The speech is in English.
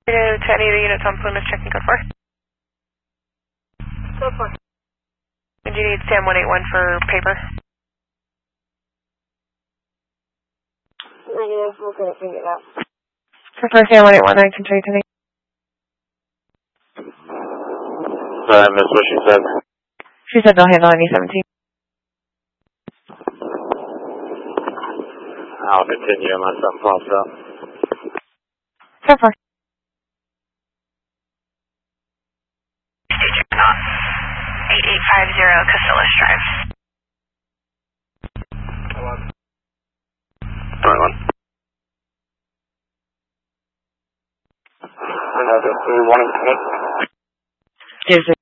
To any of the units on Plymouth, checking code 4. Code 4. And you need SAM 181 for paper? Negative, we'll get it figured out. For SAM 181, I can tell you today. Sorry, I missed what she said. She said they'll handle any 17. I'll continue unless something pops up. Code 4. 8850 Casillas Drive. 21. Another 3-1 and 8. Gives it.